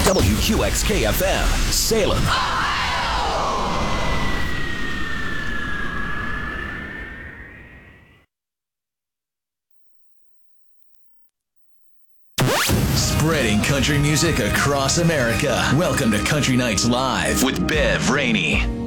WQXK-FM, Salem. Spreading country music across America. Welcome to Country Nights Live with Bev Rainey.